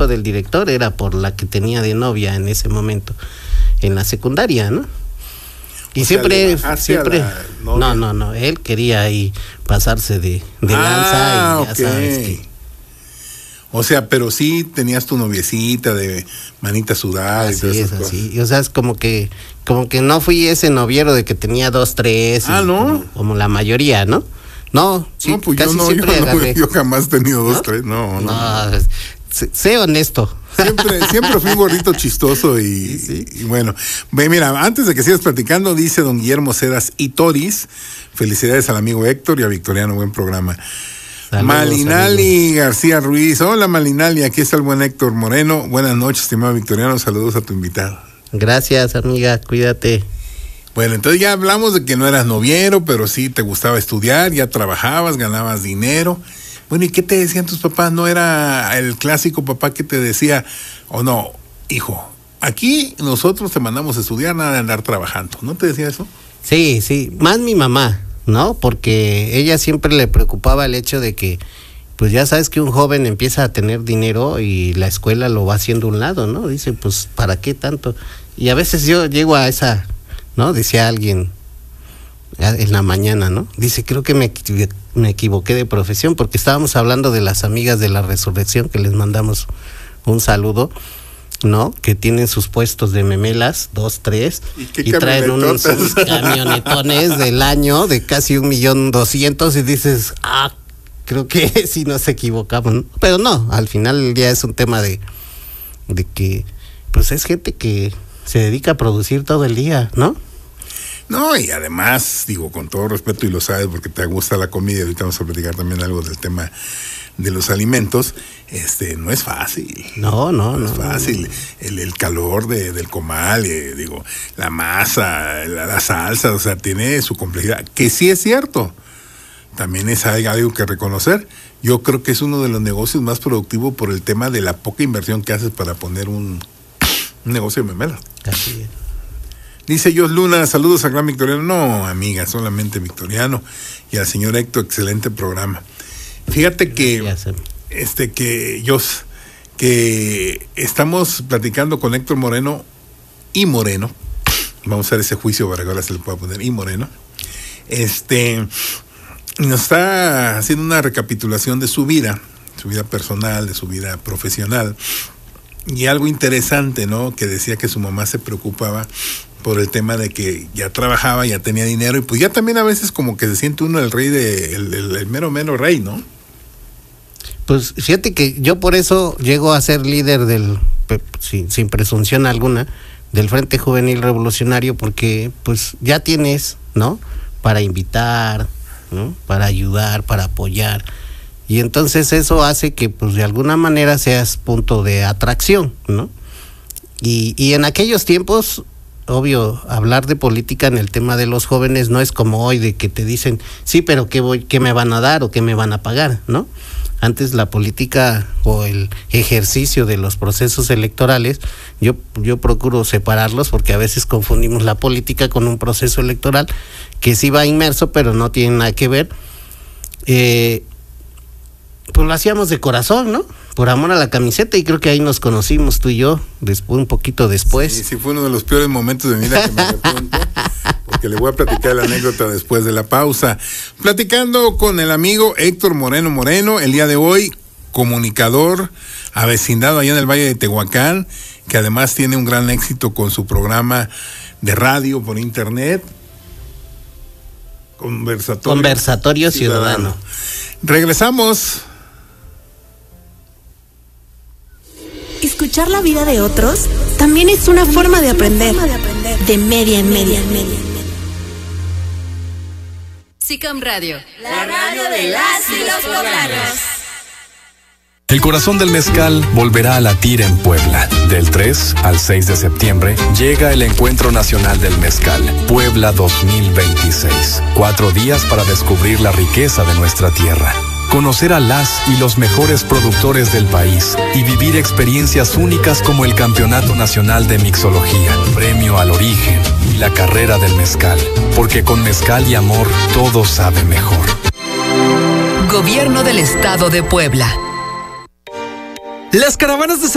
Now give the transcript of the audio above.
del director era por la que tenía de novia en ese momento, en la secundaria, ¿no? Y siempre, no, él quería ahí pasarse de lanza y ya sabes que... O sea, pero sí tenías tu noviecita de manita sudada y todas esas cosas. Así. O sea, es como que no fui ese noviero de que tenía 2, 3. ¿No? Como la mayoría, ¿no? No, sí, pues casi siempre agarré. Yo jamás he tenido 2, 3, no. Sé honesto. Siempre fui un gordito chistoso y bueno. Mira, antes de que sigas platicando, dice don Guillermo Cedas y Toris, felicidades al amigo Héctor y a Victoriano, buen programa. Saludos, Malinali García Ruiz, hola Malinali, aquí está el buen Héctor Moreno, buenas noches, estimado Victoriano, saludos a tu invitado. Gracias, amiga, cuídate. Bueno, entonces ya hablamos de que no eras noviero, pero sí te gustaba estudiar, ya trabajabas, ganabas dinero. Bueno, ¿y qué te decían tus papás? ¿No era el clásico papá que te decía, no, hijo, aquí nosotros te mandamos a estudiar, nada de andar trabajando? ¿No te decía eso? Sí, más mi mamá, ¿no? Porque ella siempre le preocupaba el hecho de que, pues ya sabes que un joven empieza a tener dinero y la escuela lo va haciendo a un lado, ¿no? Dice, pues, ¿para qué tanto? Y a veces yo llego a esa, ¿no? Decía alguien en la mañana, ¿no? Dice, creo que me equivoqué de profesión, porque estábamos hablando de las amigas de la Resurrección, que les mandamos un saludo, ¿no? Que tienen sus puestos de memelas, 2, 3, y traen unos camionetones del año de casi 1,200,000 y dices, creo que sí nos equivocamos, ¿no? Pero no, al final ya es un tema de que, pues es gente que se dedica a producir todo el día, ¿no? No, y además, digo, con todo respeto, y lo sabes porque te gusta la comida, ahorita vamos a platicar también algo del tema de los alimentos, no es fácil. No es fácil. El calor del comal, digo, la masa, la salsa, o sea, tiene su complejidad, que sí es cierto. También es algo que reconocer. Yo creo que es uno de los negocios más productivos por el tema de la poca inversión que haces para poner un negocio de memela. Así es. Dice Jos Luna, saludos a Gran Victoriano. No, amiga, solamente Victoriano. Y al señor Héctor, excelente programa. Fíjate que que estamos platicando con Héctor Moreno y Moreno. Vamos a hacer ese juicio para que ahora se le pueda poner y Moreno. Nos está haciendo una recapitulación de su vida personal, de su vida profesional. Y algo interesante, ¿no? Que decía que su mamá se preocupaba por el tema de que ya trabajaba, ya tenía dinero, y pues ya también a veces como que se siente uno el rey el mero rey, ¿no? Pues fíjate que yo por eso llego a ser líder sin presunción alguna, del Frente Juvenil Revolucionario, porque pues ya tienes, ¿no? Para invitar, ¿no? Para ayudar, para apoyar. Y entonces eso hace que pues de alguna manera seas punto de atracción, ¿no? Y en aquellos tiempos, obvio, hablar de política en el tema de los jóvenes no es como hoy, de que te dicen, sí, pero ¿qué me van a dar o qué me van a pagar, ¿no? Antes la política o el ejercicio de los procesos electorales, yo procuro separarlos porque a veces confundimos la política con un proceso electoral que sí va inmerso, pero no tiene nada que ver. Pues lo hacíamos de corazón, ¿no? Por amor a la camiseta, y creo que ahí nos conocimos tú y yo, un poquito después. Sí, fue uno de los peores momentos de mi vida que me arrepiento, porque le voy a platicar la anécdota después de la pausa. Platicando con el amigo Héctor Moreno, el día de hoy, comunicador, avecindado allá en el Valle de Tehuacán, que además tiene un gran éxito con su programa de radio por internet, Conversatorio Ciudadano. Regresamos. Escuchar la vida de otros también es una forma de aprender. De media en media. SICAM Radio, la radio de las y los poblanos. El corazón del mezcal volverá a latir en Puebla. Del 3 al 6 de septiembre llega el Encuentro Nacional del Mezcal, Puebla 2026. 4 días para descubrir la riqueza de nuestra tierra, conocer a las y los mejores productores del país y vivir experiencias únicas como el Campeonato Nacional de Mixología, Premio al Origen y la Carrera del Mezcal. Porque con mezcal y amor todo sabe mejor. Gobierno del Estado de Puebla. Las caravanas de